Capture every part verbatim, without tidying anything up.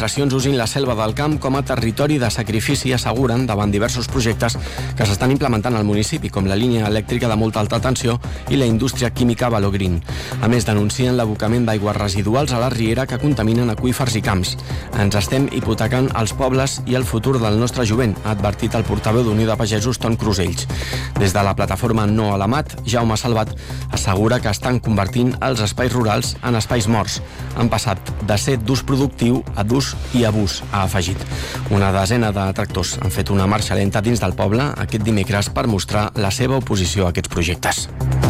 administracions usin la selva del camp com a territori de sacrifici, asseguren, davant diversos projectes que s'estan implementant al municipi, com la línia elèctrica de molta alta tensió i la indústria química Valogreen. A més, denuncien l'abocament d'aigües residuals a la riera que contaminen aqüífers i camps. Ens estem hipotecant els pobles i el futur del nostre jovent, ha advertit el portaveu d'Unió de Pagesos, Ton Crusells. Des de la plataforma No a la Mat, Jaume Salvat assegura que estan convertint els espais rurals en espais morts. Han passat de ser d'ús productiu a d'ús i abús, ha afegit. Una desena de tractors han fet una marxa lenta dins del poble aquest dimecres per mostrar la seva oposició a aquests projectes.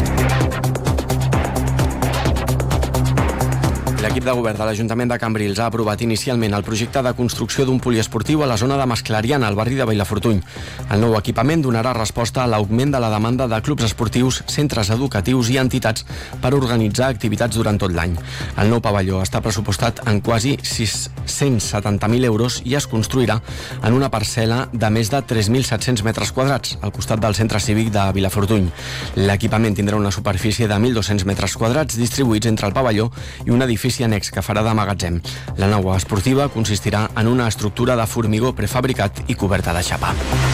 L'equip de govern de l'Ajuntament de Cambrils ha aprovat inicialment el projecte de construcció d'un poliesportiu a la zona de Masclariana, al barri de Vilafortuny. El nou equipament donarà resposta a l'augment de la demanda de clubs esportius, centres educatius i entitats per organitzar activitats durant tot l'any. El nou pavelló està pressupostat en quasi sis-cents setanta mil euros i es construirà en una parcel·la de més de tres mil set-cents metres quadrats, al costat del centre cívic de Vilafortuny. L'equipament tindrà una superfície de mil dos-cents metres quadrats distribuïts entre el pavelló i un edifici annex que farà de magatzem. La nau esportiva consistirà en una estructura de formigó prefabricat i coberta de xapa.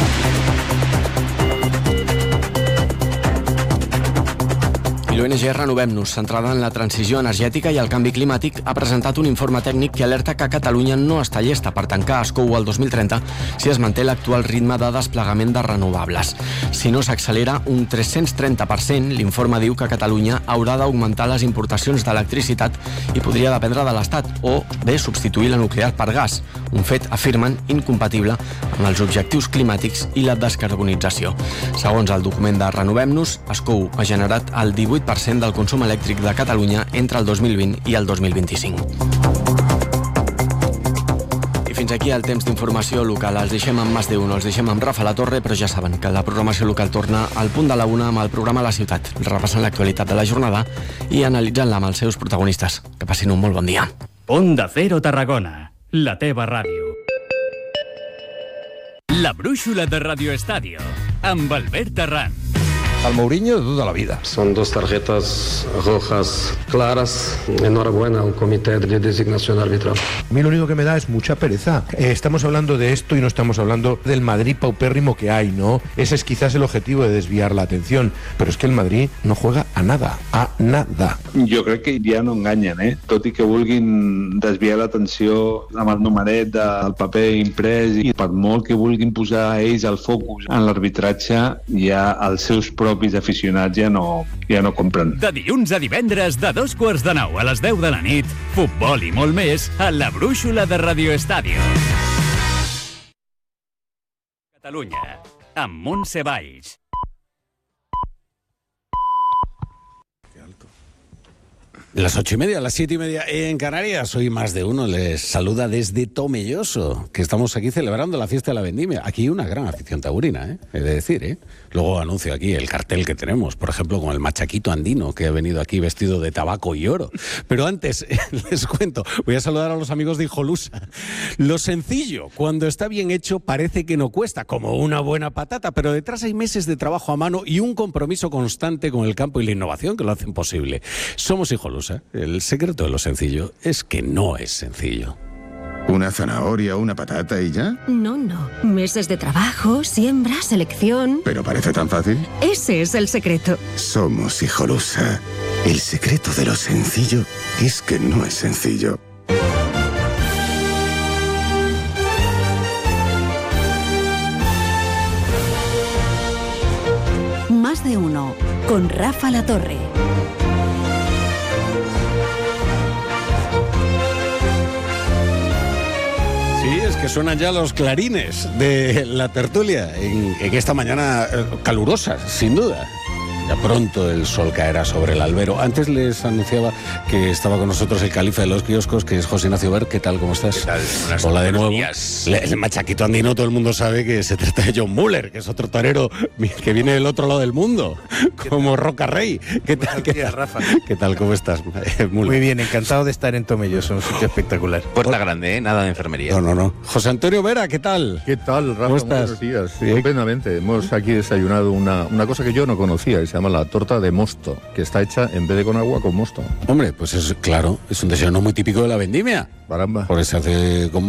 L'O N G Renovem-nos, centrada en la transició energètica i el canvi climàtic, ha presentat un informe tècnic que alerta que Catalunya no està llesta per tancar Ascou el dos mil trenta si es manté l'actual ritme de desplegament de renovables. Si no s'accelera un tres-cents trenta per cent, l'informe diu que Catalunya haurà d'augmentar les importacions d'electricitat i podria dependre de l'Estat o bé substituir la nuclear per gas, un fet, afirmen, incompatible amb els objectius climàtics i la descarbonització. Segons el document de Renovem-nos, Ascou ha generat el divuit per cent del consum elèctric de Catalunya entre el dos mil vint i el dos mil vint-i-cinc. I fins aquí el temps d'informació local. Els deixem amb Más de Uno, els deixem amb Rafa La Torre, però ja saben que la programació local torna al punt de la una amb el programa La Ciutat, repassant l'actualitat de la jornada i analitzant-la amb els seus protagonistes. Que passin un molt bon dia. Onda Cero Tarragona, la teva ràdio. La brúixola de Radio Estadio, amb Albert Terrán. Al Mourinho de toda la vida. Son dos tarjetas rojas claras. Enhorabuena al comité de designación arbitral. A mí lo único que me da es mucha pereza. Eh, estamos hablando de esto y no estamos hablando del Madrid paupérrimo que hay, ¿no? Ese es quizás el objetivo de desviar la atención. Pero es que el Madrid no juega a nada, a nada. Jo crec que ja no enganyen, eh? Tot i que vulguin desviar l'atenció amb el numeret del paper imprès i per molt que vulguin posar ells el focus en l'arbitratge, ja els seus propis aficionats ja no, ja no compren. De dilluns a divendres, de dos quarts de nou a les deu de la nit, futbol i molt més a la brúixola de Radio Estadio. Catalunya, amb Montse Valls. Las ocho y media, las siete y media en Canarias. Hoy Más de Uno les saluda desde Tomelloso, que estamos aquí celebrando la fiesta de la vendimia. Aquí una gran afición taurina, ¿eh? He de decir, ¿eh? Luego anuncio aquí el cartel que tenemos, por ejemplo, con el machaquito andino, que ha venido aquí vestido de tabaco y oro. Pero antes, les cuento, voy a saludar a los amigos de Hijolusa. Lo sencillo, cuando está bien hecho, parece que no cuesta, como una buena patata, pero detrás hay meses de trabajo a mano y un compromiso constante con el campo y la innovación que lo hacen posible. Somos Hijolusa. El secreto de lo sencillo es que no es sencillo. ¿Una zanahoria o una patata y ya? No, no. Meses de trabajo, siembra, selección... ¿Pero parece tan fácil? Ese es el secreto. Somos Hijolusa. El secreto de lo sencillo es que no es sencillo. Más de Uno, con Rafa La Torre. Que suenan ya los clarines de la tertulia en, en esta mañana calurosa, sin duda. Ya pronto el sol caerá sobre el albero. Antes les anunciaba que estaba con nosotros el califa de los kioscos, que es José Ignacio Ver. ¿Qué tal? ¿Cómo estás? ¿Qué tal? Buenas, Hola de nuevo. Días. El machaquito andino, todo el mundo sabe que se trata de John Muller, que es otro torero que viene del otro lado del mundo, como Roca Rey. ¿Qué tal, ¿Qué tal, Rafa? ¿Qué tal? ¿Cómo estás? Muller. Muy bien, encantado de estar en Tomelloso, un sitio espectacular. Puerta grande, ¿eh? Nada de enfermería. No, no, no. José Antonio Vera, ¿qué tal? ¿Qué tal, Rafa? ¿Cómo estás? Buenos días. Sí, estupendamente. Hemos aquí desayunado una, una cosa que yo no conocía, que se llama la torta de mosto, que está hecha en vez de con agua, con mosto. Hombre, pues es claro, es un desayuno muy típico de la vendimia. Caramba. Porque se hace con